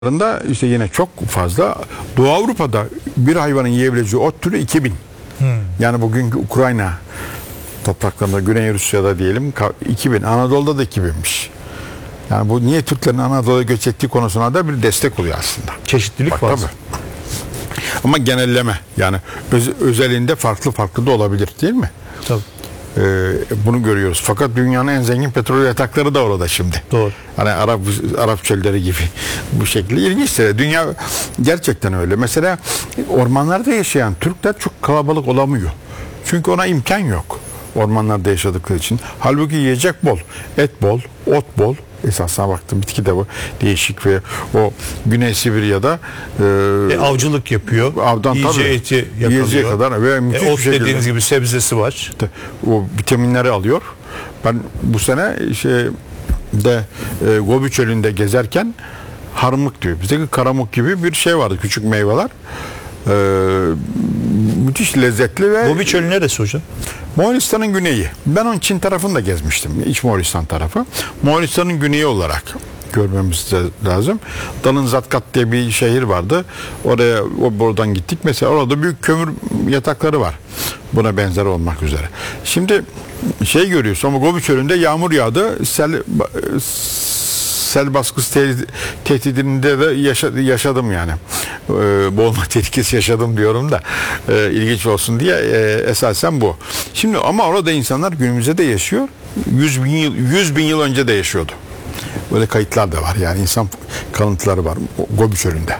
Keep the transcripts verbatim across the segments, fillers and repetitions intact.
işte yine çok fazla. Doğu Avrupa'da bir hayvanın yiyebileceği ot türü iki bin. Hmm. Yani bugünkü Ukrayna topraklarında, Güney Rusya'da diyelim iki bin. Anadolu'da da iki binmiş. Yani bu niye Türklerin Anadolu'ya göç ettiği konusuna da bir destek oluyor aslında. Çeşitlilik Bak, var. Tabii. Ama genelleme, yani öz, özelinde farklı farklı da olabilir, değil mi? Tabii. Ee, bunu görüyoruz. Fakat dünyanın en zengin petrol yatakları da orada şimdi. Doğru. Hani Arap Arap çölleri gibi bu şekilde ilginçtir. Dünya gerçekten öyle. Mesela ormanlarda yaşayan Türkler çok kalabalık olamıyor. Çünkü ona imkan yok. Ormanlarda yaşadıkları için. Halbuki yiyecek bol, et bol, ot bol. Esasına baktım, bitki de bu değişik ve o Güney Sibirya'da e, e, avcılık yapıyor. Avdan iyice tabii, eti yakalıyor. Kadar ve müthiş e, ot bir şekilde, dediğiniz gibi sebzesi var. İşte, o vitaminleri alıyor. Ben bu sene şey de e, Gobi Çölü'nde gezerken harmık diyor. Bizdeki karamuk gibi bir şey vardı, küçük meyveler. Ee, müthiş lezzetli ve Gobi Çölü neresi hocam? Moğolistan'ın güneyi. Ben onun Çin tarafını da gezmiştim. İç Moğolistan tarafı. Moğolistan'ın güneyi olarak görmemiz lazım. Dalınzatkat diye bir şehir vardı. Oraya o buradan gittik. Mesela orada büyük kömür yatakları var. Buna benzer olmak üzere. Şimdi şey görüyorsun ama Gobi Çölü'nde yağmur yağdı. Sel sel baskısı te tehdidinde de yaşa yaşadım yani. Ee, boğulma tehlikesi yaşadım diyorum da e, ilginç olsun diye e, esasen bu. Şimdi ama orada insanlar günümüzde de yaşıyor. yüz bin yıl, yüz bin yıl önce de yaşıyordu. Böyle kayıtlar da var. Yani insan kalıntıları var Gobi Çölü'nde.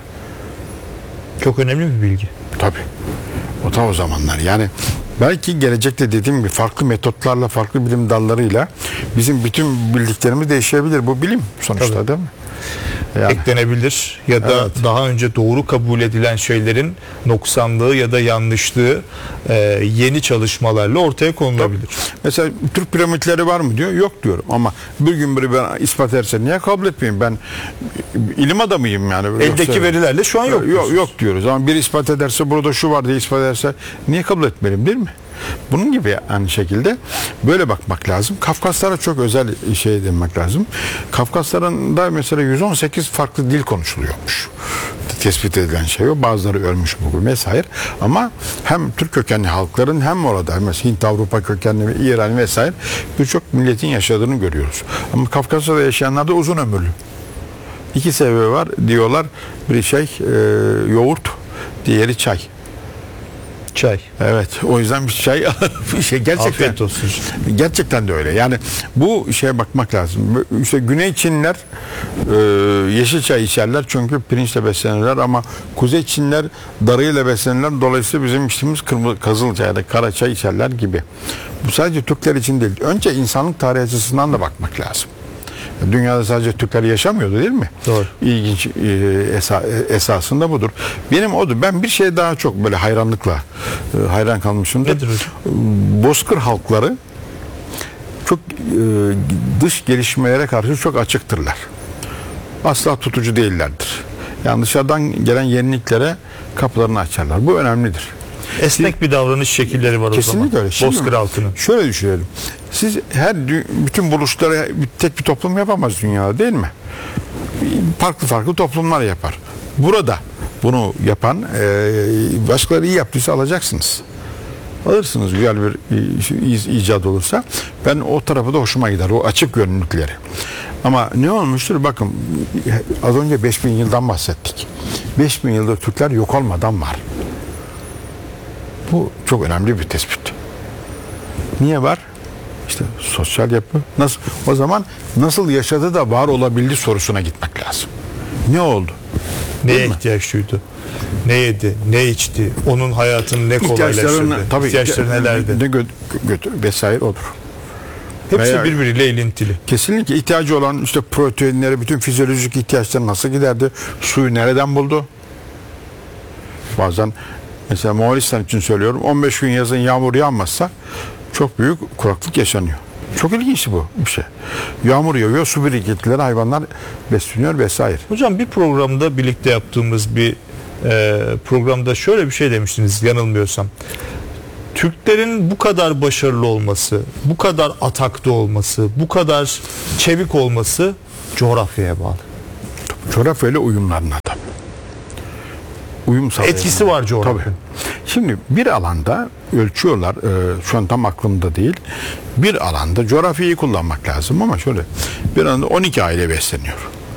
Çok önemli bir bilgi. Tabii. O da o zamanlar. Yani belki gelecekte dediğim gibi farklı metotlarla, farklı bilim dallarıyla bizim bütün bildiklerimiz değişebilir. Bu bilim sonuçta. Tabii. Değil mi? Yani. Eklenebilir ya da evet, daha önce doğru kabul edilen şeylerin noksanlığı ya da yanlışlığı e, yeni çalışmalarla ortaya konulabilir. Tabii. Mesela Türk piramitleri var mı diyor. Yok diyorum ama bir gün biri ben ispat ederse niye kabul etmeyeyim? Ben ilim adamıyım yani. Eldeki Yoksa, verilerle şu an yok. Yok, yok diyoruz ama bir ispat ederse, burada şu var diye ispat ederse niye kabul etmeliyim, değil mi? Bunun gibi aynı şekilde böyle bakmak lazım. Kafkaslara çok özel şey demek lazım. Kafkasların da mesela yüz on sekiz farklı dil konuşuluyormuş. Tespit edilen şey o. Bazıları ölmüş bugün vesaire. Ama hem Türk kökenli halkların hem orada mesela Hint, Avrupa kökenli, İran vesaire birçok milletin yaşadığını görüyoruz. Ama Kafkasya'da yaşayanlar da uzun ömürlü. İki sebebi var diyorlar. Bir şey e, yoğurt, diğeri çay. Çay. Evet. O yüzden bir çay bir şey gerçekten. Afiyet olsun. Gerçekten de öyle. Yani bu şeye bakmak lazım. İşte Güney Çinler e, yeşil çay içerler çünkü pirinçle beslenirler ama Kuzey Çinler darıyla beslenirler. Dolayısıyla bizim içtiğimiz kırmızı kızılçay ya da kara çay içerler gibi. Bu sadece Türkler için değil. Önce insanlık tarihi açısından da bakmak lazım. Dünyada sadece Türkler yaşamıyordu, değil mi? Doğru. İlginç e, esa, esasında budur. Benim odur. Ben bir şey daha çok böyle hayranlıkla e, hayran kalmışımdır. Nedir hocam? Bozkır halkları çok e, dış gelişmelere karşı çok açıktırlar. Asla tutucu değillerdir. Yani dışarıdan gelen yeniliklere kapılarını açarlar. Bu önemlidir. Esnek Siz, bir davranış şekilleri var kesinlikle o zaman. Öyle. Şimdi, Bozkır halkının. Şöyle düşünelim. Siz her bütün buluşları tek bir toplum yapamaz dünyada, değil mi? Farklı farklı toplumlar yapar. Burada bunu yapan e, başkaları iyi yaptıysa alacaksınız. Alırsınız güzel bir icat olursa. Ben o tarafı da hoşuma gider. O açık yönlülükleri. Ama ne olmuştur? Bakın az önce beş bin yıldan bahsettik. beş bin yıldır Türkler yok olmadan var. Bu çok önemli bir tespit. Niye var? İşte sosyal yapı. Nasıl? O zaman nasıl yaşadı da var olabildi sorusuna gitmek lazım. Ne oldu? Neye ihtiyaç duydu? Ne yedi? Ne içti? Onun hayatını ne kolaylaştırdı? Tabii, İhtiyaçları nelerdi? Ne gö götür vesaire odur. Hepsi Veya, birbiriyle ilintili. Kesinlikle ihtiyacı olan işte proteinleri, bütün fizyolojik ihtiyaçları nasıl giderdi? Suyu nereden buldu? Bazen mesela Moğolistan için söylüyorum, on beş gün yazın yağmur yağmazsa çok büyük kuraklık yaşanıyor. Çok ilginç bu bir şey. Yağmur yağıyor, su birikintileri, hayvanlar besleniyor vesaire. Hocam bir programda birlikte yaptığımız bir e, programda şöyle bir şey demiştiniz yanılmıyorsam. Türklerin bu kadar başarılı olması, bu kadar atakta olması, bu kadar çevik olması coğrafyaya bağlı. coğrafyayla uyumlarına tabii. Uyum sağlayabilir. Etkisi var coğrafyanın. Tabii. Şimdi bir alanda ölçüyorlar, e, şu an tam aklımda değil. Bir alanda coğrafyayı kullanmak lazım ama şöyle bir alanda on iki aile besleniyor.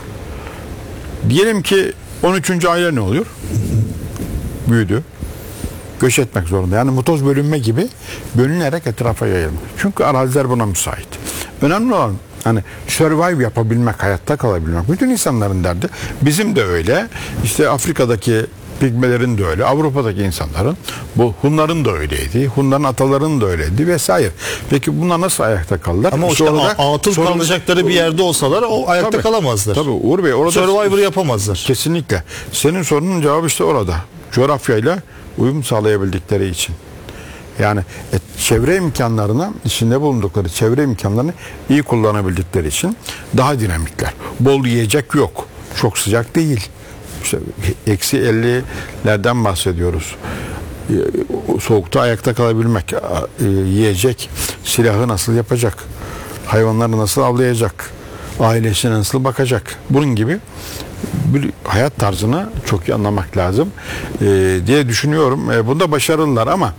Diyelim ki on üçüncü aile ne oluyor? Büyüdü. Göç etmek zorunda. Yani mutoz bölünme gibi bölünerek etrafa yayılmış. Çünkü araziler buna müsait. Önemli olan hani survive yapabilmek, hayatta kalabilmek. Bütün insanların derdi. Bizim de öyle. İşte Afrika'daki Pigmelerin de öyle. Avrupa'daki insanların, bu Hunların da öyleydi. Hunların atalarının da öyleydi vesaire. Peki bunlar nasıl ayakta kalırlar? Ama işte Sonra da- atıl sonra da- kalacakları bir yerde olsalar o ayakta Tabii. kalamazlar. Tabii Uğur Bey orada Survivor yapamazlar. kesinlikle. Senin sorunun cevabı işte orada. Coğrafyayla uyum sağlayabildikleri için. Yani e, çevre imkanlarını, içinde bulundukları çevre imkanlarını iyi kullanabildikleri için daha dinamikler. Bol yiyecek yok. Çok sıcak değil. İşte eksi ellilerden bahsediyoruz. E, Soğukta ayakta kalabilmek, e, yiyecek, silahı nasıl yapacak, hayvanları nasıl avlayacak, ailesine nasıl bakacak, bunun gibi bir hayat tarzını çok iyi anlamak lazım e, diye düşünüyorum. E, bunda başarılılar ama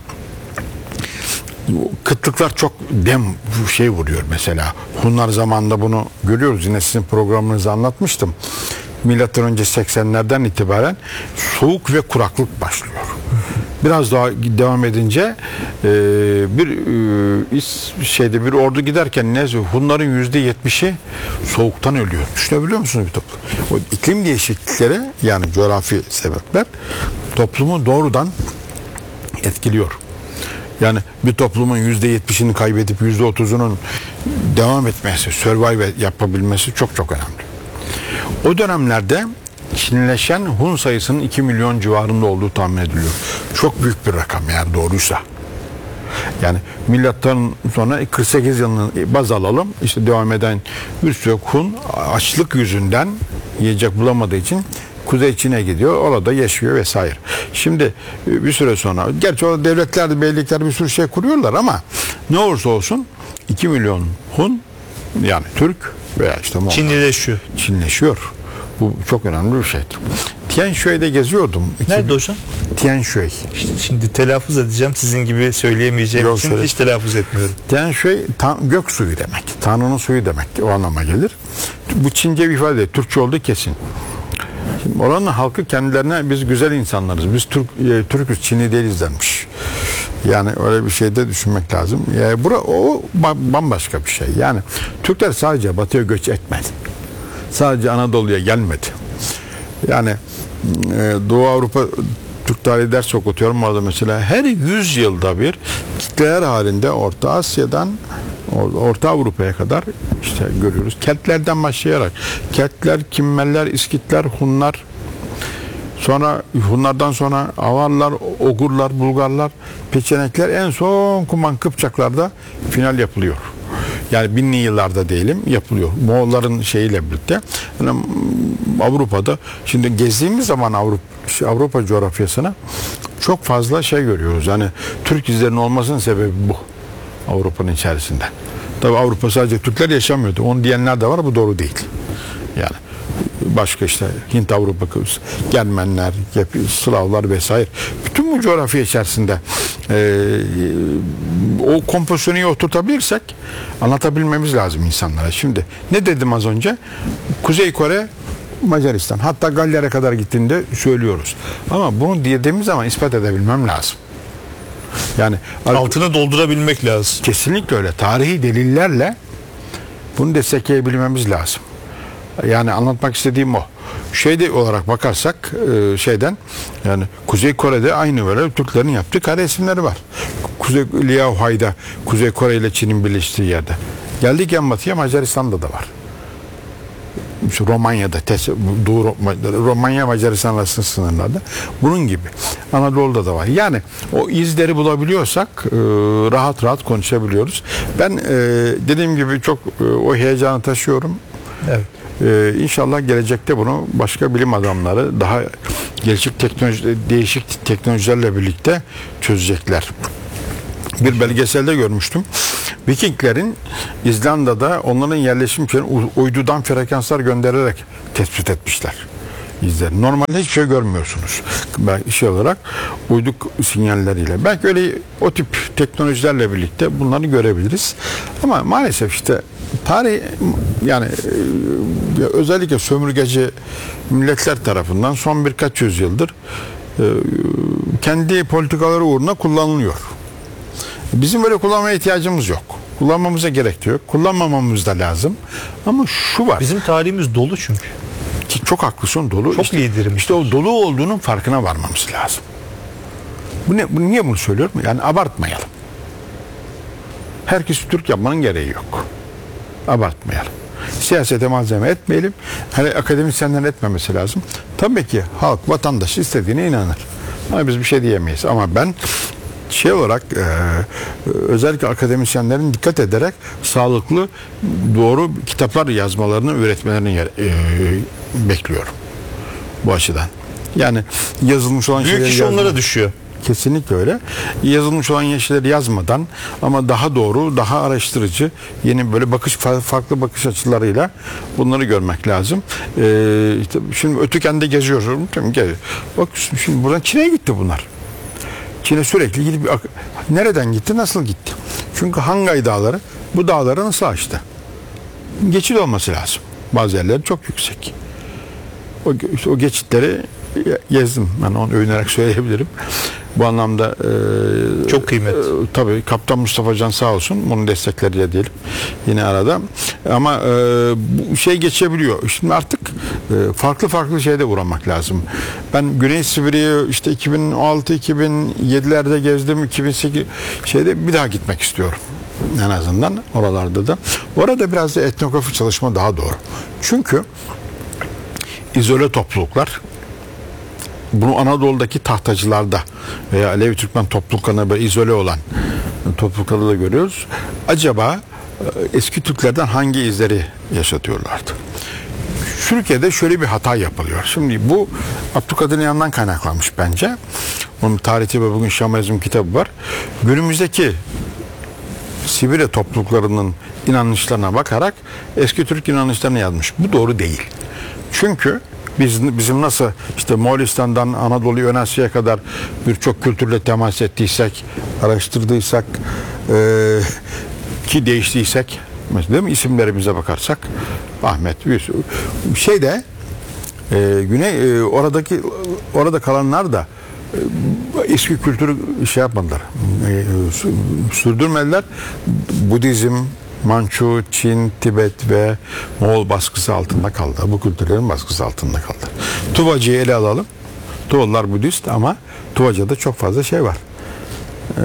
kıtlıklar çok dem şey vuruyor mesela. Hunlar zamanında bunu görüyoruz. Yine sizin programınızı anlatmıştım. Milattan önce seksenlerden itibaren soğuk ve kuraklık başlıyor. Biraz daha devam edince e, bir e, is- şeyde bir ordu giderken ne Hunların yüzde yetmişi soğuktan ölüyor. Düşünebiliyor musunuz bir toplum? O iklim değişiklikleri, yani coğrafi sebepler toplumu doğrudan etkiliyor. Yani bir toplumun yüzde yetmişini kaybedip yüzde otuzunun devam etmesi, survive yapabilmesi çok çok önemli. O dönemlerde Çinleşen Hun sayısının iki milyon civarında olduğu tahmin ediliyor. Çok büyük bir rakam eğer doğruysa. Yani milattan sonra kırk sekiz yılını baz alalım. İşte devam eden bir sürü Hun açlık yüzünden yiyecek bulamadığı için Kuzey Çin'e gidiyor. Orada yaşıyor vesaire. Şimdi bir süre sonra, gerçi orada devletler, beylikler bir sürü şey kuruyorlar ama ne olursa olsun iki milyon Hun, yani Türk veya işte Moğol, Çinlileşiyor. Çinleşiyor. Bu çok önemli bir şeydir. Tian Shui'de geziyordum. Nerede hocam? Tian Shui. Şimdi telaffuz edeceğim. Sizin gibi söyleyemeyeceğim Yok, için söyle. hiç telaffuz etmiyorum. Tian Shui tan- gök suyu demek. Tanrı'nın suyu demek. O anlama gelir. Bu Çince bir ifade değil. Türkçe olduğu kesin. Şimdi oranın halkı kendilerine biz güzel insanlarız, biz Türk, e, Türk'üz, Çinli değiliz denmiş. Yani öyle bir şey de düşünmek lazım. Yani bura, o ba- bambaşka bir şey. Yani Türkler sadece batıya göç etmedi. Sadece Anadolu'ya gelmedi. Yani e, Doğu Avrupa Türk tarihi ders okutuyorum orada mesela. Her yüz yılda bir kitleler halinde Orta Asya'dan Orta Avrupa'ya kadar işte görüyoruz. Keltlerden başlayarak Keltler, Kimmeller, İskitler, Hunlar, sonra Hunlardan sonra Avarlar, Ogurlar, Bulgarlar, Peçenekler, en son Kuman Kıpçaklar'da final yapılıyor. Yani binli yıllarda diyelim yapılıyor. Moğolların şeyiyle birlikte. Yani Avrupa'da şimdi gezdiğimiz zaman Avrupa, Avrupa coğrafyasına çok fazla şey görüyoruz. Yani Türk izlerinin olmasının sebebi bu. Avrupa'nın içerisinde. Tabii Avrupa sadece Türkler yaşamıyordu. Onu diyenler de var, bu doğru değil. Yani başka işte Hint, Avrupa, Germenler, Slavlar vesaire. Bütün bu coğrafya içerisinde e, o kompozisyonu oturtabilirsek anlatabilmemiz lazım insanlara. Şimdi ne dedim az önce? Kuzey Kore, Macaristan. Hatta Galler'e kadar gittiğinde söylüyoruz. Ama bunu dediğimiz zaman ispat edebilmem lazım. Yani Altını doldurabilmek lazım. kesinlikle öyle. Tarihi delillerle bunu destekleyebilmemiz lazım. Yani anlatmak istediğim o. Şeyde olarak bakarsak e, şeyden, yani Kuzey Kore'de aynı böyle Türklerin yaptığı kare resimleri var. Kuzey Liaohai'da Kuzey Kore ile Çin'in birleştiği yerde. Geldik en batıya, Macaristan'da da var. İşte Romanya'da, Doğu Romanya Macaristan arasında sınırlarda. Bunun gibi. Anadolu'da da var. Yani o izleri bulabiliyorsak e, rahat rahat konuşabiliyoruz. Ben e, dediğim gibi çok e, o heyecanı taşıyorum. Evet. Ee, İnşallah gelecekte bunu başka bilim adamları daha gelişik teknoloji, değişik teknolojilerle birlikte çözecekler. Bir belgeselde görmüştüm. Vikinglerin İzlanda'da onların yerleşim için uydudan frekanslar göndererek tespit etmişler. İzler. Normalde hiçbir şey görmüyorsunuz. Belki şey olarak uydu sinyalleriyle. Belki öyle o tip teknolojilerle birlikte bunları görebiliriz. Ama maalesef işte tarih yani özellikle sömürgeci milletler tarafından son birkaç yüzyıldır kendi politikaları uğruna kullanılıyor. Bizim böyle kullanmaya ihtiyacımız yok. Kullanmamıza gerek yok. Kullanmamamız da lazım. Ama şu var. Bizim tarihimiz dolu çünkü. Ki çok haklısın, dolu. Çok işte, liderim. İşte o dolu olduğunun farkına varmamız lazım. Bu ne, bu, niye bunu söylüyorum? Yani abartmayalım. Herkes Türk yapmanın gereği yok. Abartmayalım. Siyasete malzeme etmeyelim. Hani akademisyenlerin etmemesi lazım. Tabii ki halk, vatandaş istediğine inanır. Ama biz bir şey diyemeyiz. Ama ben şey olarak e, özellikle akademisyenlerin dikkat ederek sağlıklı, doğru kitaplar yazmalarını, üretmelerini e, bekliyorum. Bu açıdan. Yani yazılmış olan büyük şeyleri iş yazma. onlara düşüyor. Kesinlikle öyle. Yazılmış olan şeyleri yazmadan ama daha doğru, daha araştırıcı, yeni böyle bakış farklı bakış açılarıyla bunları görmek lazım. Ee, işte şimdi Ötüken'de geziyorum. Bak şimdi buradan Çin'e gitti bunlar. Çin'e sürekli gidip nereden gitti, nasıl gitti? Çünkü Hangay Dağları bu dağları nasıl aştı? Geçit olması lazım. Bazı yerler çok yüksek. O, o geçitleri gezdim. Ben onu övünerek söyleyebilirim. Bu anlamda e, çok kıymetli. E, tabii Kaptan Mustafa Can sağ olsun. Bunu destekleriyle diyelim. Yine arada. Ama e, bu şey geçebiliyor. Şimdi artık e, farklı farklı şeyde uğramak lazım. Ben Güney Sibirya'yı işte iki bin altı iki bin yedilerde gezdim. iki bin sekiz şeyde bir daha gitmek istiyorum. En azından oralarda da. Orada biraz da etnografi çalışma daha doğru. Çünkü izole topluluklar, bunu Anadolu'daki tahtacılarda veya Alevi Türkmen topluluklarına böyle izole olan topluluklarda da görüyoruz. Acaba eski Türklerden hangi izleri yaşatıyorlardı? Türkiye'de şöyle bir hata yapılıyor. Şimdi bu Abdülkadir İnan'dan kaynaklanmış bence. Onun Tarihçi ve Bugün Şamanizm kitabı var. Günümüzdeki Sibirya topluluklarının inanışlarına bakarak eski Türk inanışlarını yazmış. Bu doğru değil. Çünkü Biz, bizim nasıl işte Moğolistan'dan Anadolu'yu, Ön Asya'ya kadar birçok kültürle temas ettiysek, araştırdıysak, e, ki değiştiysek, mesela değil mi? İsimlerimize bakarsak Ahmet, Yusuf, şeyde e, Güney e, oradaki orada kalanlar da e, eski kültürü şey yapmadılar, e, sürdürmediler. Budizm, Mançu, Çin, Tibet ve Moğol baskısı altında kaldı. Bu kültürlerin baskısı altında kaldı. Tuvacı'yı ele alalım. Tuvalılar Budist ama Tuvaca'da çok fazla şey var. Ee,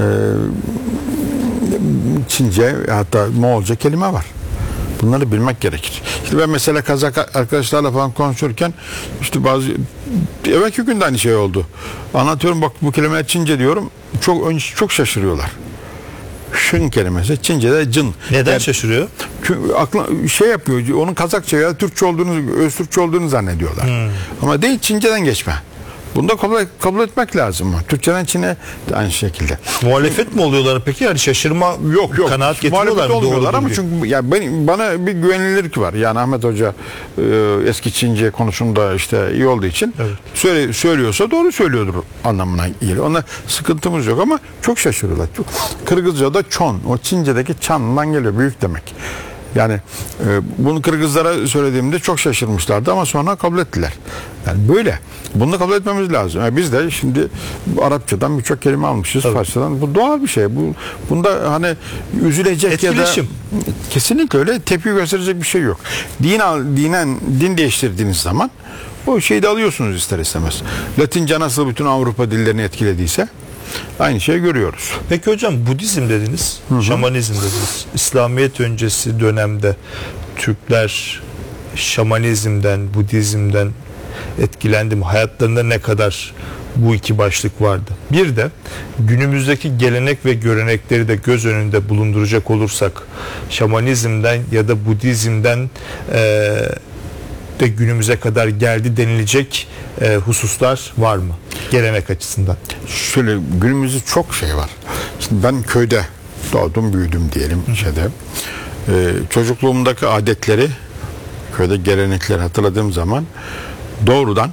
Çince hatta Moğolca kelime var. Bunları bilmek gerekir. İşte ben mesela Kazak arkadaşlarla falan konuşurken işte bazı evvelki gün de aynı şey oldu. Anlatıyorum bak bu kelime Çince diyorum. Çok önce çok şaşırıyorlar. Şın kelimesi Çince'de cın. Neden yani, şaşırıyor? Çünkü aklı şey yapıyor. Onun Kazakça ya Türkçe olduğunu, öz Türkçe olduğunu zannediyorlar. Hmm. Ama değil, Çince'den geçme. Bunu da kabul, kabul etmek lazım. Türkçeden Çin'e de aynı şekilde. Muhalefet mi oluyorlar peki? Yani şaşırma yok yok. Kanaat getiriyorlar mı? Olmuyorlar ama çünkü yani benim, bana bir güvenilirlik var. Yani Ahmet Hoca e, eski Çince konusunda işte iyi olduğu için evet. söyle, söylüyorsa doğru söylüyordur anlamına geliyor. Ona sıkıntımız yok ama çok şaşırıyorlar. Çok, Kırgızca'da çon, o Çince'deki çandan geliyor. Büyük demek. Yani e, bunu Kırgızlara söylediğimde çok şaşırmışlardı ama sonra kabul ettiler. Yani böyle. Bunu da kabul etmemiz lazım. Yani biz de şimdi Arapçadan birçok kelime almışız. Tabii. Farsçadan. Bu doğal bir şey. Bu bunda hani üzülecek etkileşim. Ya da kesinlikle öyle tepki gösterecek bir şey yok. Din dinen din değiştirdiğiniz zaman o şeyi de alıyorsunuz ister istemez. Latince nasıl bütün Avrupa dillerini etkilediyse aynı şeyi görüyoruz. Peki hocam Budizm dediniz, hı hı. Şamanizm dediniz. İslamiyet öncesi dönemde Türkler şamanizmden, Budizm'den etkilendi mi? Hayatlarında ne kadar bu iki başlık vardı? Bir de günümüzdeki gelenek ve görenekleri de göz önünde bulunduracak olursak şamanizmden ya da Budizm'den e, de günümüze kadar geldi denilecek e, hususlar var mı? Gelenek açısından. Şöyle günümüzde çok şey var. Şimdi ben köyde doğdum, büyüdüm diyelim şeyde. Ee, çocukluğumdaki adetleri, köyde gelenekleri hatırladığım zaman doğrudan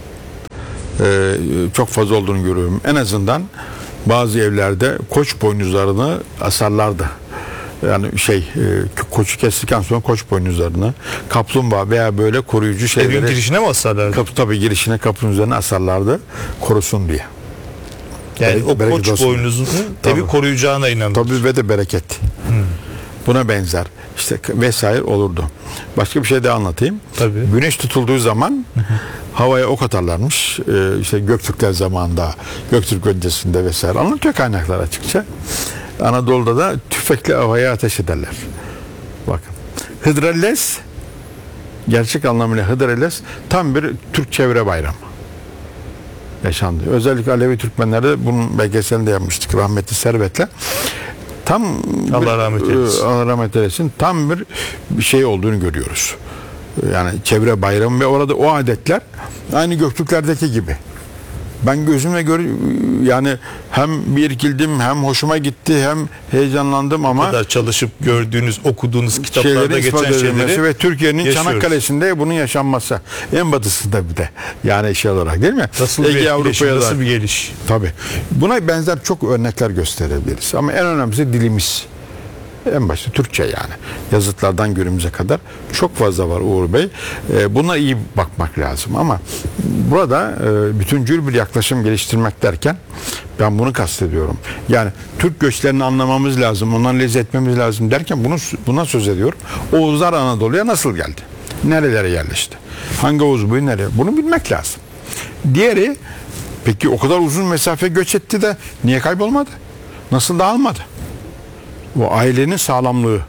e, çok fazla olduğunu görüyorum. En azından bazı evlerde koç boynuzlarını asarlardı. Yani şey, e, koçu kestikten sonra koç boynuzlarını, kaplumbağa veya böyle koruyucu şeyleri. Evin girişine mi asarlardı? Kapı, tabii girişine, kapının üzerine asarlardı korusun diye. Yani Bereket- o bereket koç olsun. boynuzunu Tabii. evi koruyacağına inanır. Tabii ve de bereket. Hmm. Buna benzer işte vesaire olurdu. Başka bir şey de anlatayım. Tabii. Güneş tutulduğu zaman havaya ok atarlarmış. Ee, işte Göktürkler zamanında, Göktürk öncesinde vesaire. Anlatıyor kaynaklar açıkça. Anadolu'da da tüfekle havaya ateş ederler. Bakın. Hıdrellez, gerçek anlamıyla Hıdrellez tam bir Türk çevre bayramı yaşandı. Özellikle Alevi Türkmenlerde bunun belgeselini de yapmıştık rahmetli Servet'le. Tam Allah bir, rahmet eylesin. Allah rahmet eylesin. Tam bir, bir şey olduğunu görüyoruz. Yani çevre bayramı ve orada o adetler aynı Göktürklerdeki gibi. Ben gözümle gör yani hem bir irkildim, hem hoşuma gitti, hem heyecanlandım ama kadar çalışıp gördüğünüz, okuduğunuz kitaplarda şeylerin ispat geçen edilmesi şeyleri ve Türkiye'nin yaşıyoruz. Çanakkale'sinde bunun yaşanması. En batısında bir de. Yani şey olarak değil mi? Nasıl bir Ege etkileşim, Avrupa'ya da. nasıl bir geliş? Tabii. Buna benzer çok örnekler gösterebiliriz. Ama en önemlisi dilimiz. En başta Türkçe yani. Yazıtlardan günümüze kadar çok fazla var Uğur Bey. Ee, buna iyi bakmak lazım ama burada e, bütüncül bir yaklaşım geliştirmek derken ben bunu kastediyorum. Yani Türk göçlerini anlamamız lazım, ondan lezzet etmemiz lazım derken bunu buna söz ediyorum. Oğuzlar Anadolu'ya nasıl geldi? Nerelere yerleşti? Hangi Oğuz boyu nereye? Bunu bilmek lazım. Diğeri, peki o kadar uzun mesafe göç etti de niye kaybolmadı? Nasıl dağılmadı? O ailenin sağlamlığı.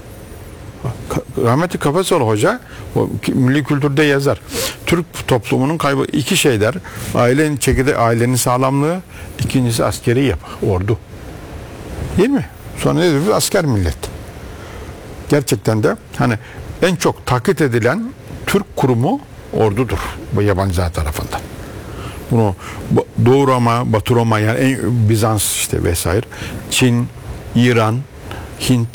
Rahmetli Kapasoğlu Hoca o milli kültürde yazar. Türk toplumunun kaybı iki şeyler. Ailenin çekirdeği, ailenin sağlamlığı, ikincisi askeri yapı, ordu. Değil mi? Sonra ne diyoruz? Asker millet. Gerçekten de hani en çok taklit edilen Türk kurumu ordudur bu yabancılar tarafından. Bunu Doğu Roma, Batı Roma yani en, Bizans işte vesaire, Çin, İran, Hint,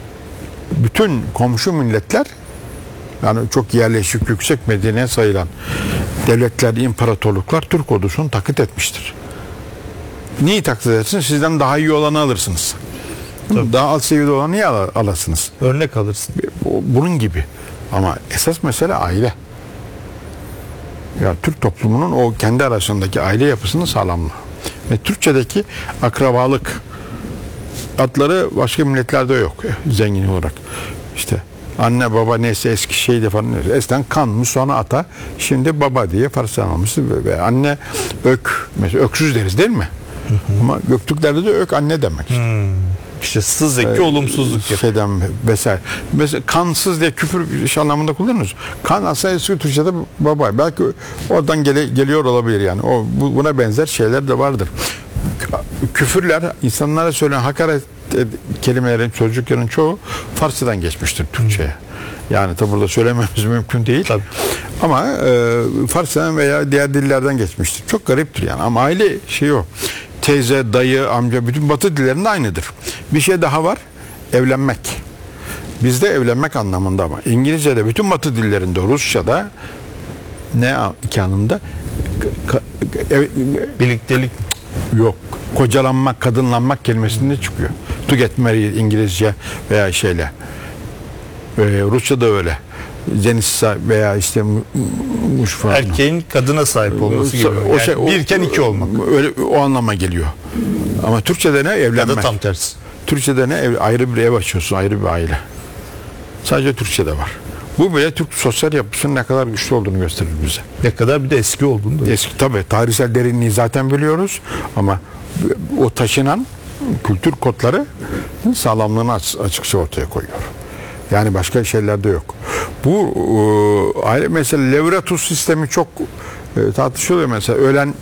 bütün komşu milletler yani çok yerleşik, yüksek medeniyet sayılan devletler, imparatorluklar Türk ordusunu taklit etmiştir. Niye taklit edersiniz? Sizden daha iyi olanı alırsınız. Tabii. Daha alt seviyede olanı niye al- alasınız? Örnek alırsın. Bunun gibi. Ama esas mesele aile. Ya Türk toplumunun o kendi arasındaki aile yapısının sağlamlığı. Ve Türkçedeki akrabalık adları başka milletlerde yok zengin olarak. İşte anne baba neyse eski şeyde falan. Eskiden kanmış sonra ata. Şimdi baba diye Farsça almıştı. Ve anne ök. Mesela öksüz deriz değil mi? Hı hı. Ama Göktürklerde de ök anne demek. Hmm. İşte sız eki ee, olumsuzluk yapıyor. Şeyden vesaire. Mesela kansız diye küfür iş anlamında kullanıyoruz. Kan aslında eski Türkçe'de baba. Belki oradan gele, geliyor olabilir yani. O bu, buna benzer şeyler de vardır. Küfürler, insanlara söylenen hakaret kelimelerin, sözcüklerin çoğu Farsçadan geçmiştir Türkçe'ye. Yani tabi burada söylememiz mümkün değil. Tabii. Ama e, Farsçadan veya diğer dillerden geçmiştir. Çok gariptir yani. Ama aile şeyi o. Teyze, dayı, amca bütün Batı dillerinde aynıdır. Bir şey daha var. Evlenmek. Bizde evlenmek anlamında ama İngilizce'de bütün Batı dillerinde, Rusça'da ne iki anlamda ev, birliktelik yok. Kocalanmak, kadınlanmak kelimesinde çıkıyor. To get married İngilizce veya şeyle. Ee, Rusça'da öyle. Zenissa veya işte muş falan. Erkeğin kadına sahip olması gibi. O Yani şey, o, birken iki olmak. Öyle o anlama geliyor. Ama Türkçe'de ne? Evlenmek. Ya da tam tersi. Türkçe'de ne? Ev, ayrı bir ev açıyorsun, ayrı bir aile. Sadece Türkçe'de var. Bu bile Türk sosyal yapısının ne kadar güçlü olduğunu gösterir bize. Ne kadar bir de eski olduğunu da. Eski tabii. Tarihsel derinliği zaten biliyoruz ama o taşınan kültür kodları sağlamlığını açıkça ortaya koyuyor. Yani başka şeyler de yok. Bu e, aile mesela Levratus sistemi çok e, tartışılıyor mesela. Ölen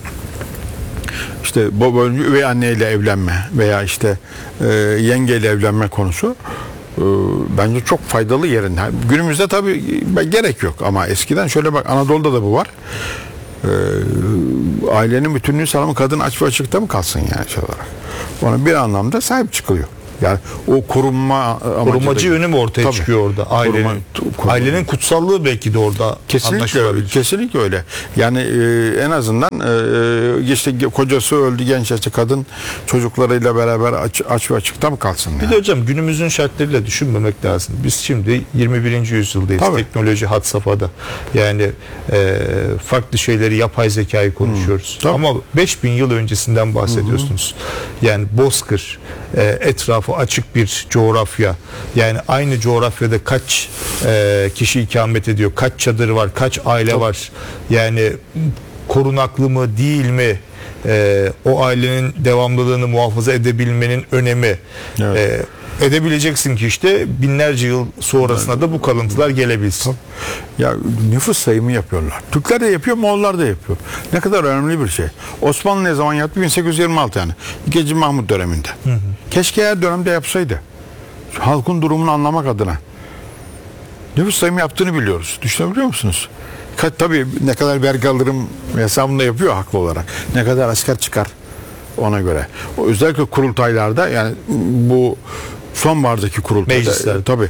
işte baba ölünce üvey anneyle evlenme veya işte e, yengeyle evlenme konusu e, bence çok faydalı yerinde. Günümüzde tabii gerek yok ama eskiden şöyle bak Anadolu'da da bu var. e, ailenin bütünlüğü sağlamı, kadın aç ve açıkta mı kalsın yani şey olarak. Ona bir anlamda sahip çıkılıyor. Yani o korunma korumacı yönü mü ortaya Tabii. çıkıyor orada? Ailenin, Koruma, koruma. ailenin kutsallığı belki de orada Kesinlikle öyle. Kesinlikle öyle. Yani e, en azından e, işte kocası öldü genç yaşta, kadın çocuklarıyla beraber aç, aç ve açıkta mı kalsın? Bir yani? de hocam günümüzün şartlarıyla düşünmemek lazım. Biz şimdi yirmi birinci yüzyıldayız. Tabii. Teknoloji had safhada. Yani e, farklı şeyleri, yapay zekayı konuşuyoruz. Hmm, ama beş bin yıl öncesinden bahsediyorsunuz. Hmm. Yani bozkır, e, etrafı açık bir coğrafya. Yani aynı coğrafyada kaç e, kişi ikamet ediyor, kaç çadır var, kaç aile Tabii. var. Yani korunaklı mı değil mi? Ee, o ailenin devamlılığını muhafaza edebilmenin önemi. Evet. Ee, edebileceksin ki işte binlerce yıl sonrasında da bu kalıntılar gelebilsin. Ya nüfus sayımı yapıyorlar. Türkler de yapıyor, Moğollar da yapıyor. Ne kadar önemli bir şey. Osmanlı ne zaman yaptı? bin sekiz yüz yirmi altı yani. İkinci Mahmut döneminde. Hı hı. Keşke her dönemde yapsaydı. Halkın durumunu anlamak adına. Nüfus sayımı yaptığını biliyoruz. Düşünebiliyor musunuz? Tabii ne kadar vergi alırım hesabını da yapıyor haklı olarak. Ne kadar asker çıkar ona göre. O özellikle kurultaylarda, yani bu sonbahardaki kurultayda meclisler. Tabii.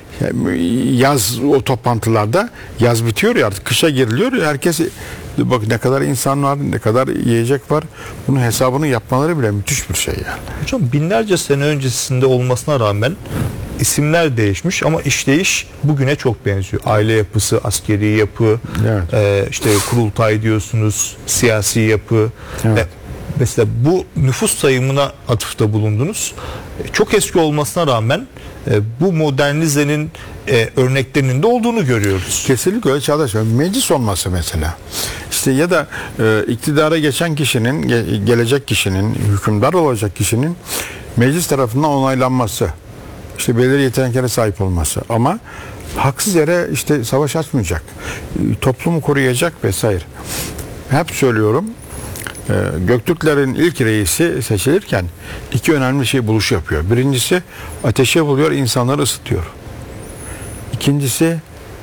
Yaz o toplantılarda, yaz bitiyor ya artık, kışa giriliyor. Herkes bak ne kadar insan var, ne kadar yiyecek var. Bunun hesabını yapmaları bile müthiş bir şey yani. Hocam binlerce sene öncesinde olmasına rağmen isimler değişmiş ama işleyiş bugüne çok benziyor. Aile yapısı, askeri yapı, evet. e, işte kurultay diyorsunuz, siyasi yapı. Evet. E, mesela bu nüfus sayımına atıfta bulundunuz. E, çok eski olmasına rağmen e, bu modernizenin e, örneklerinin de olduğunu görüyoruz. Kesinlikle öyle Çağdaş. Meclis olması mesela. İşte ya da e, iktidara geçen kişinin, ge, gelecek kişinin, hükümdar olacak kişinin meclis tarafından onaylanması. İşte belirli yeteneklere sahip olması. Ama haksız yere işte savaş açmayacak. Toplumu koruyacak vesaire. Hep söylüyorum. E, Göktürklerin ilk reisi seçilirken iki önemli şey buluş yapıyor. Birincisi ateşe buluyor, insanları ısıtıyor. İkincisi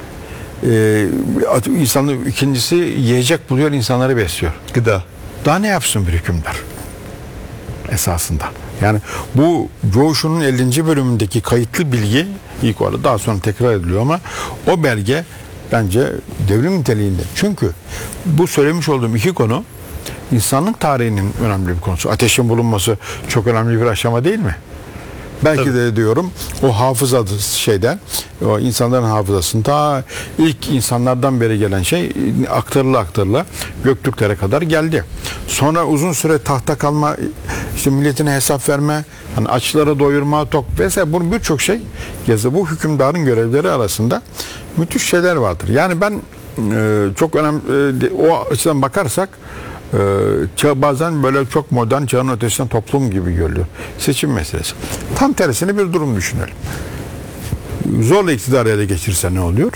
e, insanı, ikincisi yiyecek buluyor, insanları besliyor. Gıda. Daha ne yapsın bir hükümdar? Esasında. Yani bu Coğuş'un ellinci bölümündeki kayıtlı bilgi ilk olarak daha sonra tekrar ediliyor ama o belge bence devrim niteliğinde. Çünkü bu söylemiş olduğum iki konu insanlık tarihinin önemli bir konusu. Ateşin bulunması çok önemli bir aşama değil mi? Belki Tabii. de diyorum o hafıza şeyden, o insanların hafızasında ta ilk insanlardan beri gelen şey aktarıla aktarıla Göktürklere kadar geldi. Sonra uzun süre tahta kalma, işte milletine hesap verme, hani açlara doyurma, tok vesaire, bunun birçok şey yazı. Bu hükümdarın görevleri arasında müthiş şeyler vardır. Yani ben e, çok önemli e, o açıdan bakarsak Ee, bazen böyle çok modern, çağın ötesinden toplum gibi görülüyor. Seçim meselesi. Tam tersini bir durum düşünelim. Zorla iktidarı ele geçirse ne oluyor?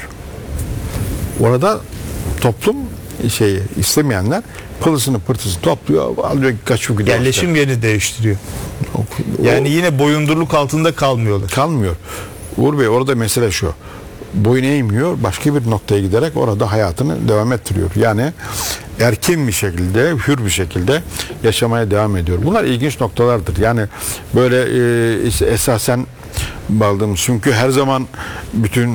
Orada toplum şeyi istemeyenler pılısını pırtısını topluyor, alıyor kaçıp gidiyor. Yerleşim yerini değiştiriyor. O, yani yine boyundurluk altında kalmıyorlar. Kalmıyor. Uğur Bey, orada mesele şu. Boyun eğmiyor, başka bir noktaya giderek orada hayatını devam ettiriyor. Yani erkin bir şekilde, hür bir şekilde yaşamaya devam ediyor. Bunlar ilginç noktalardır. Yani böyle e, esasen bağladığımız, çünkü her zaman bütün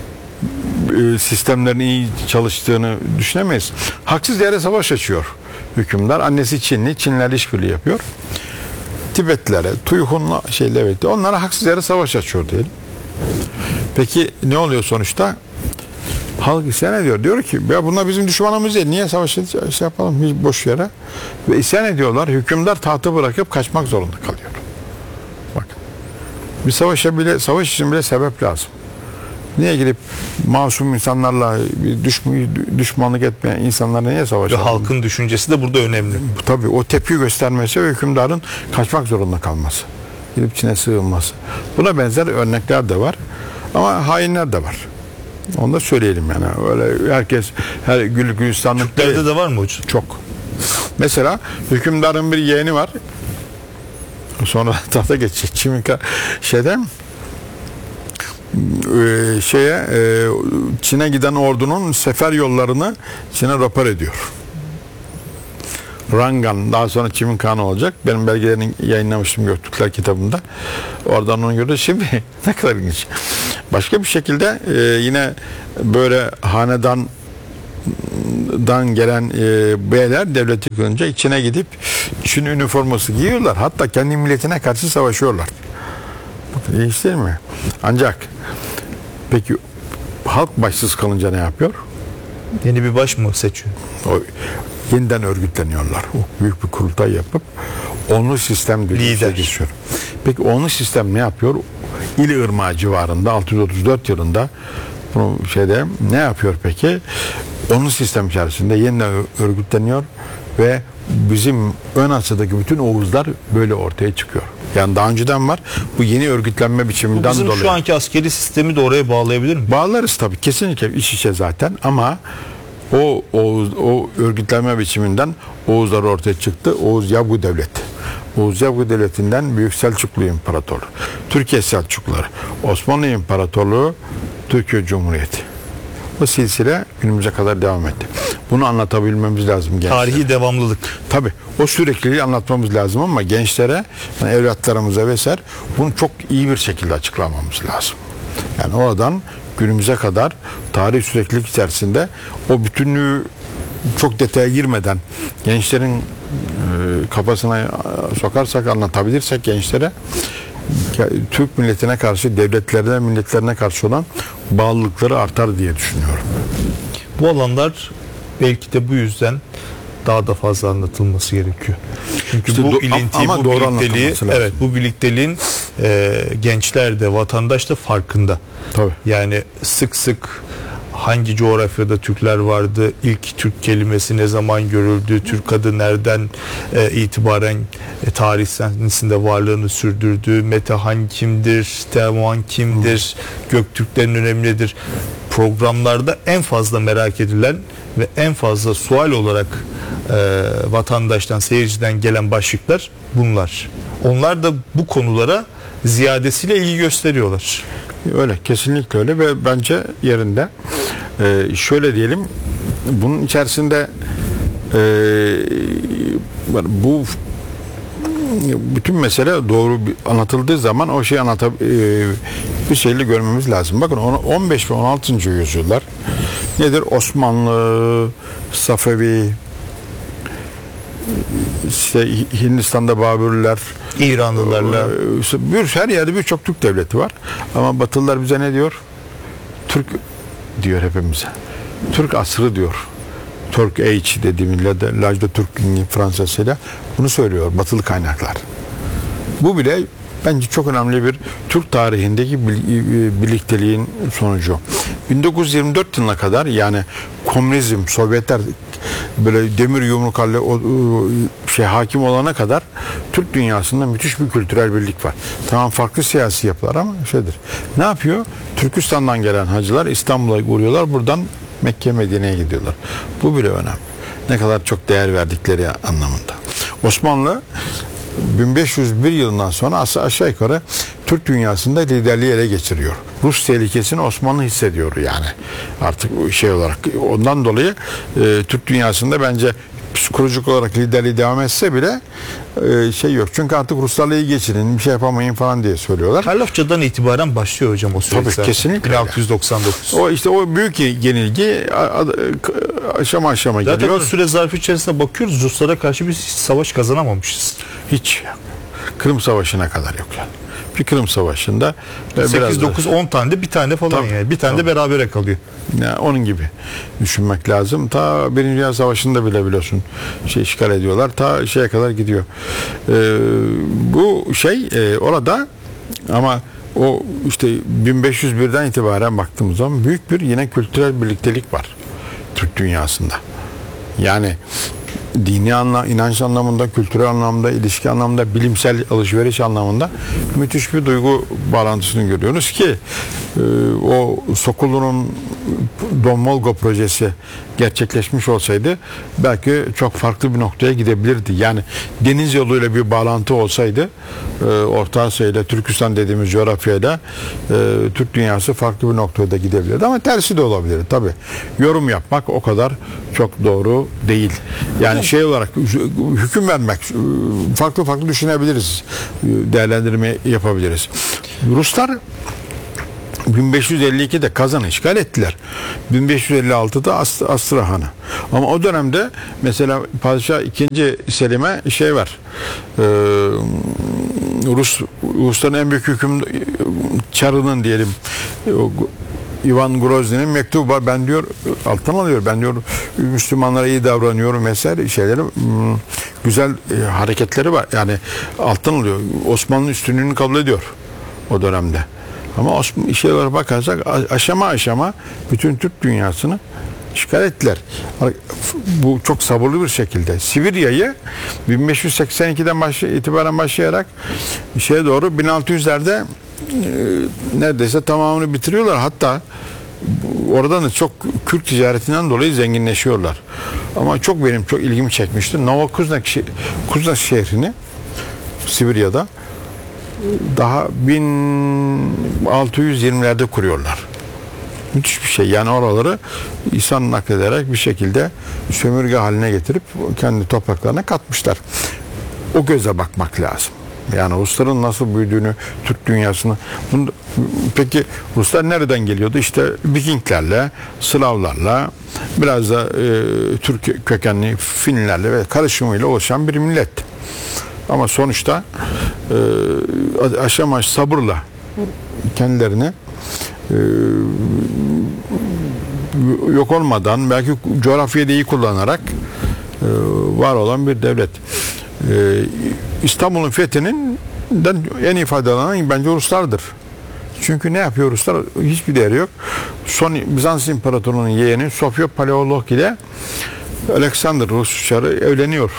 e, sistemlerin iyi çalıştığını düşünemeyiz. Haksız yere savaş açıyor hükümdar. Annesi Çinli, Çinlerle işbirliği yapıyor. Tibetlilere, Tuyhunlu şeyle evet, onlara haksız yere savaş açıyor diyelim. Peki ne oluyor sonuçta? Halk isyan ediyor. Diyor ki ya bunlar bizim düşmanımız değil. Niye savaş şey yapalım hiç boş yere? Ve isyan ediyorlar. Hükümdar tahtı bırakıp kaçmak zorunda kalıyor. Bak. Bir savaşa bile, savaş için bile sebep lazım. Niye gidip masum insanlarla düşman, düşmanlık etmeyen insanlarla niye savaşalım? Ve halkın düşüncesi de burada önemli. Tabii o tepki göstermesi ve hükümdarın kaçmak zorunda kalması. Gidip Çin'e sığınması. Buna benzer örnekler de var. Ama hainler de var. Onu da söyleyelim yani. Öyle herkes her gül gülistanlık. Türklerde de var mı hocam? Çok. Mesela hükümdarın bir yeğeni var. Sonra tahta geçecek. Çimika şeyden e, şeye e, Çin'e giden ordunun sefer yollarını Çin'e rapor ediyor. Rangan, daha sonra Çimin Kanı olacak. Benim belgelerini yayınlamıştım Göktürkler kitabında. Oradan onu gördüm. Şimdi ne kadar ilginç. Başka bir şekilde e, yine böyle hanedan dan gelen e, beyler devleti kurunca içine gidip Çin üniforması giyiyorlar. Hatta kendi milletine karşı savaşıyorlar. Bakın iyi değil mi? Ancak peki halk başsız kalınca ne yapıyor? Yeni bir baş mı seçiyor? O, yeniden örgütleniyorlar. O büyük bir kurultay yapıp onlu sistem Lider. geçiyor. Peki onlu sistem ne yapıyor? İli Irmağı civarında altı yüz otuz dört yılında bu şeyde ne yapıyor peki? Onlu sistem içerisinde yeniden örgütleniyor ve bizim ön Asya'daki bütün Oğuzlar böyle ortaya çıkıyor. Yani daha önceden var. Bu yeni örgütlenme Bu biçiminden bizim dolayı. şu anki askeri sistemi de oraya bağlayabilir mi? Bağlarız tabii. Kesinlikle iç içe zaten ama o Oğuz, o örgütlenme biçiminden Oğuzlar ortaya çıktı. Oğuz Yavgu Devleti. Oğuz Yavgu Devleti'nden Büyük Selçuklu İmparatorluğu, Türkiye Selçukluları, Osmanlı İmparatorluğu, Türkiye Cumhuriyeti. Bu silsile günümüze kadar devam etti. Bunu anlatabilmemiz lazım gençlere. Tarihi devamlılık. Tabii o sürekliliği anlatmamız lazım ama gençlere, yani evlatlarımıza vesaire bunu çok iyi bir şekilde açıklamamız lazım. Yani oradan günümüze kadar tarih süreklilik içerisinde o bütünlüğü çok detaya girmeden gençlerin e, kafasına e, sokarsak, anlatabilirsek gençlere Türk milletine karşı, devletlerine, milletlerine karşı olan bağlılıkları artar diye düşünüyorum. Bu alanlar belki de bu yüzden daha da fazla anlatılması gerekiyor. Çünkü İşte bu do- ilintiyi, ama bu doğru birlikteliği, anlatılması lazım. evet bu birlikteliğin e, gençler de vatandaş da farkında. Tabii. Yani sık sık hangi coğrafyada Türkler vardı, ilk Türk kelimesi ne zaman görüldü, Türk adı nereden e, itibaren e, tarih sahnesinde varlığını sürdürdü, Metehan kimdir, Teoman kimdir, Göktürklerin önemi nedir? Programlarda en fazla merak edilen ve en fazla sual olarak e, vatandaştan, seyirciden gelen başlıklar bunlar. Onlar da bu konulara ziyadesiyle ilgi gösteriyorlar. Öyle, kesinlikle öyle ve bence yerinde. Ee, şöyle diyelim, bunun içerisinde e, bu bütün mesele doğru anlatıldığı zaman o şeyi anlatab e, bir şeyle görmemiz lazım. Bakın on beş ve on altıncı yüzyıllar nedir? Osmanlı, Safevi, işte Hindistan'da Babürler, İranlılarla bir her yerde birçok Türk devleti var. Ama Batılılar bize ne diyor? Türk diyor hepimize. Türk asrı diyor. Türk Age dediğimizle de Lajda Türk Fransızıyla bunu söylüyor Batılı kaynaklar. Bu bile bence çok önemli bir Türk tarihindeki birlikteliğin sonucu. bin dokuz yüz yirmi dört yılına kadar yani komünizm, Sovyetler böyle demir yumruklarla o, o şey hakim olana kadar Türk dünyasında müthiş bir kültürel birlik var. Tamam farklı siyasi yapılar ama şeydir. Ne yapıyor? Türkistan'dan gelen hacılar İstanbul'a uğruyorlar. Buradan Mekke, Medine'ye gidiyorlar. Bu bile önemli. Ne kadar çok değer verdikleri anlamında. Osmanlı bin beş yüz bir yılından sonra aşağı yukarı Türk dünyasında liderliği ele geçiriyor. Rus tehlikesini Osmanlı hissediyor yani. Artık şey olarak ondan dolayı e, Türk dünyasında bence psikolojik olarak liderliği devam etse bile e, şey yok. Çünkü artık Ruslarla iyi geçirin, bir şey yapamayın falan diye söylüyorlar. Karlofça'dan itibaren başlıyor hocam o süreç. Tabii, kesinlikle. bin altı yüz doksan dokuz. O işte o büyük yenilgi aşama aşama Zaten geliyor. o süre zarfı içerisinde bakıyoruz Ruslara karşı biz hiç savaş kazanamamışız. Hiç. Kırım Savaşı'na kadar yok yani. Bir Kırım Savaşı'nda sekiz dokuz on tane de bir tane falan Tabii, yani. Bir tane tabii. de berabere kalıyor. Yani onun gibi düşünmek lazım. Ta Birinci Dünya Savaşı'nda bile biliyorsun şey işgal ediyorlar. Ta şeye kadar gidiyor. Ee, bu şey e, orada ama o işte bin beş yüz birden itibaren baktığımız zaman büyük bir yine kültürel birliktelik var Türk dünyasında. Yani dini anla, inanç anlamında, kültürel anlamda, ilişki anlamda, bilimsel alışveriş anlamında müthiş bir duygu bağlantısını görüyoruz ki o Sokollu'nun Don Volgo projesi gerçekleşmiş olsaydı belki çok farklı bir noktaya gidebilirdi. Yani deniz yoluyla bir bağlantı olsaydı e, Orta Asya ile Türkistan dediğimiz coğrafyayla e, Türk dünyası farklı bir noktaya da gidebilirdi. Ama tersi de olabilir tabii. Yorum yapmak o kadar çok doğru değil. Yani şey olarak hüküm vermek, farklı farklı düşünebiliriz. Değerlendirme yapabiliriz. Ruslar bin beş yüz elli ikide Kazan'ı işgal ettiler. bin beş yüz elli altıda Ast- Astrahan'ı. Ama o dönemde mesela Padişah ikinci. Selim'e şey var. Ee, Rus Rusların en büyük hüküm Çarı'nın diyelim Ivan Grozny'nin mektubu var. Ben diyor alttan alıyor. Ben diyor Müslümanlara iyi davranıyorum vesaire şeyleri güzel e, hareketleri var. Yani alttan alıyor. Osmanlı'nın üstünlüğünü kabul ediyor o dönemde. Ama Osmanlı işe olarak bakarsak aşama aşama bütün Türk dünyasını işgal ettiler. Bu çok sabırlı bir şekilde. Sibirya'yı bin beş yüz seksen ikiden başlay- itibaren başlayarak şeye doğru bin altı yüzlerde e, neredeyse tamamını bitiriyorlar. Hatta oradan da çok Kürt ticaretinden dolayı zenginleşiyorlar. Ama çok benim çok ilgimi çekmişti. Novokuznak şe- Kuznak şehrini Sibirya'da daha bin altı yüz yirmilerde kuruyorlar. Müthiş bir şey. Yani oraları insan naklederek bir şekilde sömürge haline getirip kendi topraklarına katmışlar. O göze bakmak lazım. Yani Rusların nasıl büyüdüğünü, Türk dünyasını. Bunu, peki Ruslar nereden geliyordu? İşte Vikinglerle, Slavlarla, biraz da e, Türk kökenli Finlerle ve karışımıyla oluşan bir millet. Ama sonuçta e, aşama sabırla kendilerini e, yok olmadan belki coğrafyayı da iyi kullanarak e, var olan bir devlet. E, İstanbul'un fethinin en iyi faydalanan bence Ruslardır. Çünkü ne yapıyor Ruslar? Hiçbir değeri yok. Son Bizans İmparatorluğu'nun yeğeni Sofya Paleolog ile Alexander Rus Çarı evleniyor.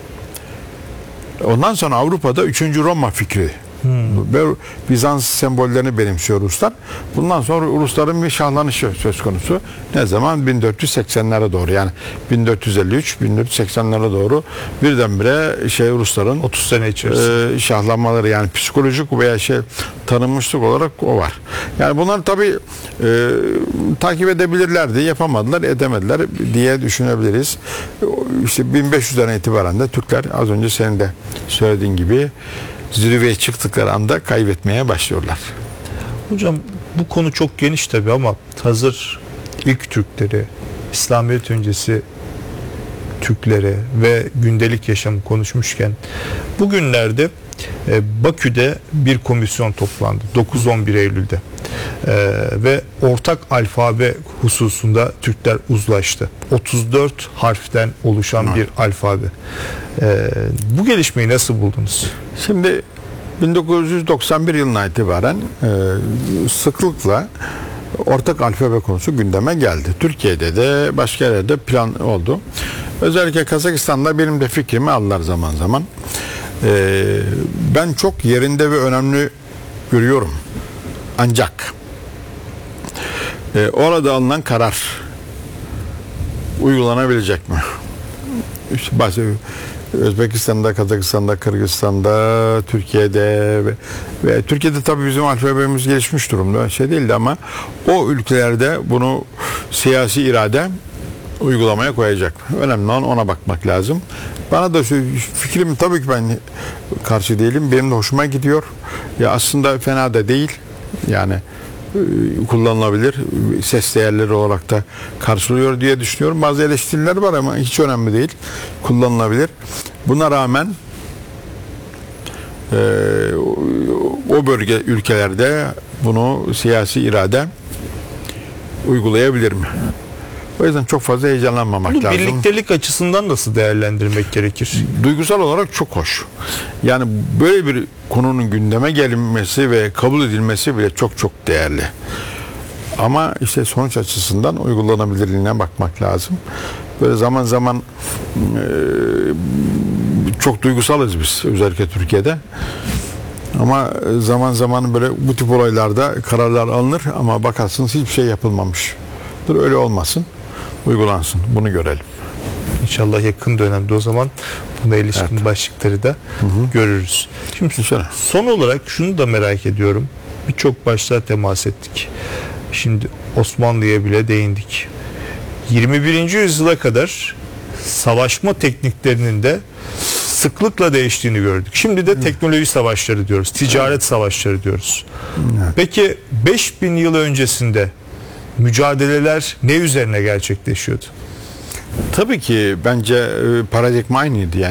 Ondan sonra Avrupa'da üçüncü Roma fikri. Hmm. Ve Bizans sembollerini benimsiyor Ruslar. Bundan sonra Rusların bir şahlanışı söz konusu. Ne zaman? bin dört yüz seksenlere doğru. Yani bin dört yüz elli üç bin dört yüz seksenlere doğru birdenbire şey Rusların otuz sene içerisinde e, şahlanmaları, yani psikolojik veya şey tanınmışlık olarak o var. Yani bunlar tabii e, takip edebilirlerdi. Yapamadılar, edemediler diye düşünebiliriz. İşte bin beş yüzden itibaren de Türkler az önce senin de söylediğin gibi zirveye çıktıkları anda kaybetmeye başlıyorlar. Hocam bu konu çok geniş tabii ama hazır ilk Türkleri, İslamiyet öncesi Türkleri ve gündelik yaşamı konuşmuşken bugünlerde e, Bakü'de bir komisyon toplandı dokuz on bir Eylül'de e, ve ortak alfabe hususunda Türkler uzlaştı. otuz dört harften oluşan evet. bir alfabe. E, bu gelişmeyi nasıl buldunuz? Şimdi bin dokuz yüz doksan bir yılına itibaren e, sıklıkla ortak alfabe konusu gündeme geldi. Türkiye'de de başka yerlerde plan oldu. Özellikle Kazakistan'da benim de fikrimi aldılar zaman zaman. E, ben çok yerinde ve önemli görüyorum. Ancak e, orada alınan karar uygulanabilecek mi? İşte bazı Özbekistan'da, Kazakistan'da, Kırgızistan'da, Türkiye'de ve, ve Türkiye'de tabii bizim alfabemiz gelişmiş durumda. Şey değildi ama o ülkelerde bunu siyasi irade uygulamaya koyacak. Önemli olan ona bakmak lazım. Bana da fikrim tabii ki ben karşı değilim. Benim de hoşuma gidiyor. Ya aslında fena da değil. Yani kullanılabilir. Ses değerleri olarak da karşılıyor diye düşünüyorum. Bazı eleştiriler var ama hiç önemli değil. Kullanılabilir. Buna rağmen e, o bölge ülkelerde bunu siyasi irade uygulayabilir mi? O yüzden çok fazla heyecanlanmamak Bunu lazım. Birliktelik açısından nasıl değerlendirmek gerekir? Duygusal olarak çok hoş. Yani böyle bir konunun gündeme gelinmesi ve kabul edilmesi bile çok çok değerli. Ama işte sonuç açısından uygulanabilirliğine bakmak lazım. Böyle zaman zaman e, çok duygusalız biz özellikle Türkiye'de. Ama zaman zaman böyle bu tip olaylarda kararlar alınır ama bakarsınız hiçbir şey yapılmamış. Öyle olmasın, uygulansın. Bunu görelim. İnşallah yakın dönemde o zaman buna ilişkin Evet. başlıkları da hı hı. görürüz. Şimdi İnşallah. son olarak şunu da merak ediyorum. Birçok başlığa temas ettik. Şimdi Osmanlı'ya bile değindik. yirmi birinci yüzyıla kadar savaşma tekniklerinin de sıklıkla değiştiğini gördük. Şimdi de teknoloji savaşları diyoruz. Ticaret savaşları diyoruz. Evet. Peki beş bin yıl öncesinde mücadeleler ne üzerine gerçekleşiyordu? Tabii ki bence e, paradigma aynıydı yani.